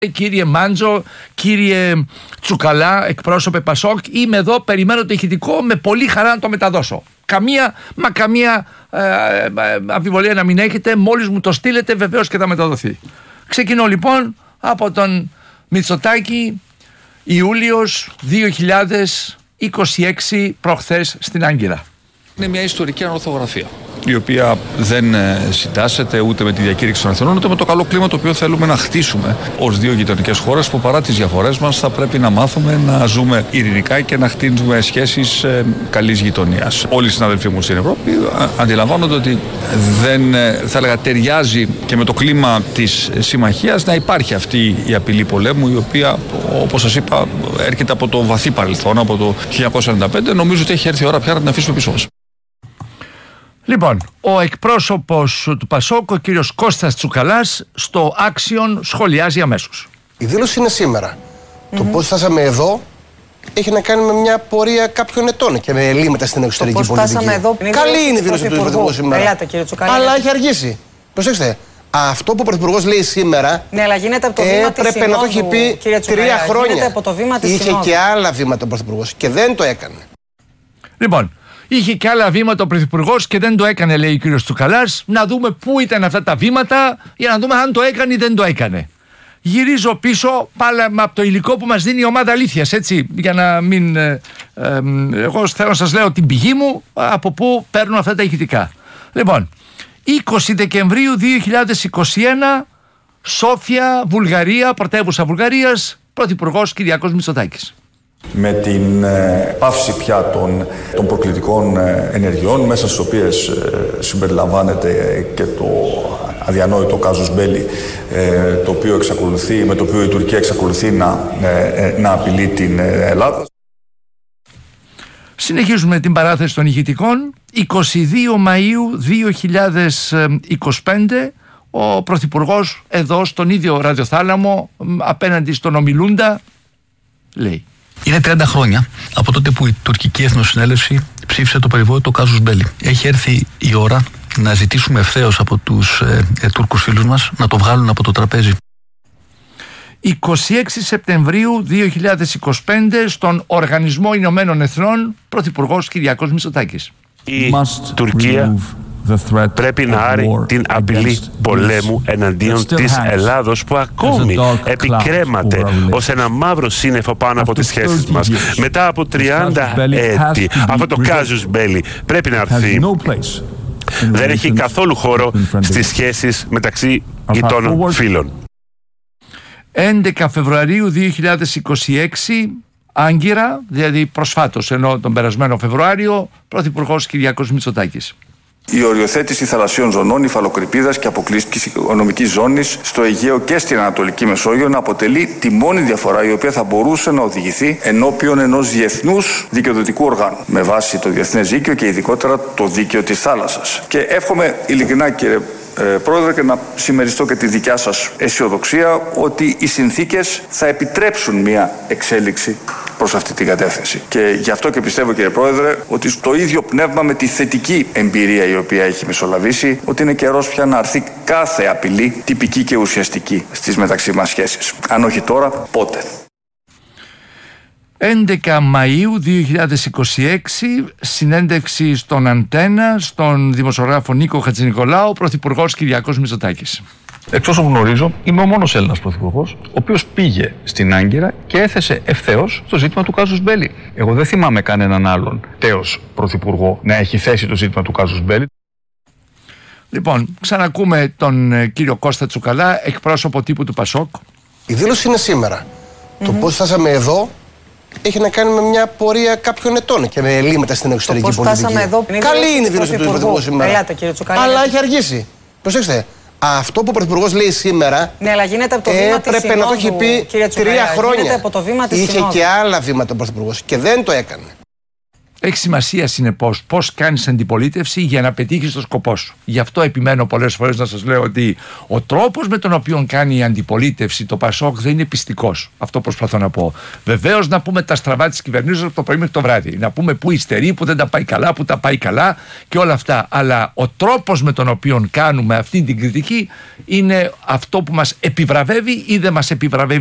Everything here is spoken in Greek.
Κύριε Μάντζο, κύριε Τσουκαλά, εκπρόσωπε Πασόκ, είμαι εδώ, περιμένω το ηχητικό, με πολύ χαρά να το μεταδώσω. Καμία αμφιβολία να μην έχετε, μόλις μου το στείλετε βεβαίως και θα μεταδοθεί. Ξεκινώ λοιπόν από τον Μητσοτάκη, Ιούλιος 2026, προχθές στην Άγκυρα. Είναι μια ιστορική ανορθογραφία, η οποία δεν συντάσσεται ούτε με τη διακήρυξη των Αθηνών, ούτε με το καλό κλίμα το οποίο θέλουμε να χτίσουμε ως δύο γειτονικές χώρες που παρά τις διαφορές μας θα πρέπει να μάθουμε να ζούμε ειρηνικά και να χτίζουμε σχέσεις καλής γειτονίας. Όλοι οι συναδελφοί μου στην Ευρώπη αντιλαμβάνονται ότι δεν, θα έλεγα, ταιριάζει και με το κλίμα της συμμαχίας να υπάρχει αυτή η απειλή πολέμου, η οποία, όπως σας είπα, έρχεται από το βαθύ παρελθόν, από το 1995. Νομίζω ότι έχει έρθει η ώρα πια να την αφήσουμε πίσω μας. Λοιπόν, ο εκπρόσωπος του Πασόκ, ο κύριος Κώστας Τσουκαλάς, στο Άξιον σχολιάζει αμέσως. Η δήλωση είναι σήμερα. Το πώς φτάσαμε εδώ έχει να κάνει με μια πορεία κάποιων ετών και με ελλείμματα στην εξωτερική πολιτική. Εδώ, καλή είναι η δήλωση του Πρωθυπουργού σήμερα. Ελάτε, κύριε Τσουκαλά. Αλλά έχει αργήσει. Προσέξτε. Αυτό που ο Πρωθυπουργός λέει σήμερα. Ναι, αλλά γίνεται από το βήμα της έπρεπε να το έχει πει 3 χρόνια. Από το βήμα της είχε συνόδου. και άλλα βήματα ο Πρωθυπουργός και δεν το έκανε. Λοιπόν, είχε και άλλα βήματα ο Πρωθυπουργός και δεν το έκανε, λέει ο κύριος Τσουκαλάς. Να δούμε πού ήταν αυτά τα βήματα για να δούμε αν το έκανε ή δεν το έκανε. Γυρίζω πίσω πάλι από το υλικό που μας δίνει η ομάδα Αλήθειας, έτσι, για να μην... εγώ θέλω να σας λέω την πηγή μου από πού παίρνω αυτά τα ηχητικά. Λοιπόν, 20 Δεκεμβρίου 2021, Σόφια, Βουλγαρία, πρωτεύουσα Βουλγαρίας, Πρωθυπουργός Κυριάκος Μητσοτάκης. Με την πάυση πια των προκλητικών ενεργειών, μέσα στις οποίες συμπεριλαμβάνεται και το αδιανόητο κάζους μπέλι, με το οποίο η Τουρκία εξακολουθεί να απειλεί την Ελλάδα. Συνεχίζουμε την παράθεση των ηχητικών. 22 Μαΐου 2025, ο Πρωθυπουργός εδώ στον ίδιο ραδιοθάλαμο απέναντι στον ομιλούντα λέει: είναι 30 χρόνια από τότε που η τουρκική Εθνοσυνέλευση ψήφισε το περιβόητο κάζους μπέλι. Έχει έρθει η ώρα να ζητήσουμε ευθέως από τους Τούρκους φίλους μας να το βγάλουν από το τραπέζι. 26 Σεπτεμβρίου 2025, στον Οργανισμό Ηνωμένων Εθνών, Πρωθυπουργός Κυριάκος Μητσοτάκης. Η Τουρκία πρέπει να άρει την απειλή πολέμου εναντίον της Ελλάδος, που ακόμη επικρέμαται ως ένα μαύρο σύννεφο πάνω από τις σχέσεις μας. Μετά από 30 έτη, αυτό το κάζους μπέλι πρέπει να έρθει. Δεν έχει καθόλου χώρο στις σχέσεις μεταξύ γειτόνων φίλων. 11 Φεβρουαρίου 2026, Άγκυρα, δηλαδή προσφάτως, ενώ τον περασμένο Φεβρουάριο, Πρωθυπουργός Κυριάκος Μητσοτάκης. Η οριοθέτηση θαλασσίων ζωνών, υφαλοκρηπίδας και αποκλειστικής οικονομικής ζώνης στο Αιγαίο και στην Ανατολική Μεσόγειο να αποτελεί τη μόνη διαφορά η οποία θα μπορούσε να οδηγηθεί ενώπιον ενός διεθνούς δικαιοδοτικού οργάνου με βάση το διεθνές δίκαιο και ειδικότερα το δίκαιο της θάλασσας. Και εύχομαι ειλικρινά, κύριε Πρόεδρε, και να συμμεριστώ και τη δικιά σας αισιοδοξία ότι οι συνθήκες θα επιτρέψουν μια εξέλιξη προς αυτή την κατεύθυνση. Και γι' αυτό και πιστεύω, κύριε Πρόεδρε, ότι στο ίδιο πνεύμα με τη θετική εμπειρία η οποία έχει μεσολαβήσει, ότι είναι καιρός πια να αρθεί κάθε απειλή τυπική και ουσιαστική στις μεταξύ μας σχέσεις. Αν όχι τώρα, πότε. 11 Μαΐου 2026, συνέντευξη στον Αντένα, στον δημοσιογράφο Νίκο Χατζηνικολάου, Πρωθυπουργός Κυριάκος Μητσοτάκης. Εξ όσων γνωρίζω, είμαι ο μόνος Έλληνας πρωθυπουργός, ο οποίος πήγε στην Άγκυρα και έθεσε ευθέως το ζήτημα του κάζους μπέλι. Εγώ δεν θυμάμαι κανέναν άλλον τέος πρωθυπουργό να έχει θέσει το ζήτημα του κάζους μπέλι. Λοιπόν, ξανακούμε τον κύριο Κώστα Τσουκαλά, εκπρόσωπο τύπου του Πασόκ. Η δήλωση είναι σήμερα. Το πώς φτάσαμε εδώ έχει να κάνει με μια πορεία κάποιων ετών και με ελλείμματα στην εξωτερική πολιτική. Εδώ, καλή είναι η δήλωση του Πρωθυπουργού σήμερα. Ελάτε, κύριε Τσουκαλά. Αλλά έχει αργήσει. Προσέξτε. Αυτό που ο Πρωθυπουργός λέει σήμερα. Ναι, αλλά γίνεται από το βήμα της συνόδου. Έπρεπε να το έχει πει 3 χρόνια. Από το βήμα της είχε συνόδου. και άλλα βήματα ο Πρωθυπουργός και δεν το έκανε. Έχει σημασία συνεπώς πώς κάνεις αντιπολίτευση για να πετύχεις το σκοπό σου. Γι' αυτό επιμένω πολλές φορές να σας λέω ότι ο τρόπος με τον οποίο κάνει η αντιπολίτευση το Πασόκ δεν είναι πιστικός. Αυτό προσπαθώ να πω. Βεβαίως να πούμε τα στραβά της κυβερνήσεως από το πρωί μέχρι το βράδυ. Να πούμε που υστερεί, που δεν τα πάει καλά, που τα πάει καλά και όλα αυτά. Αλλά ο τρόπος με τον οποίο κάνουμε αυτή την κριτική είναι αυτό που μας επιβραβεύει ή δεν μας επιβραβεύει.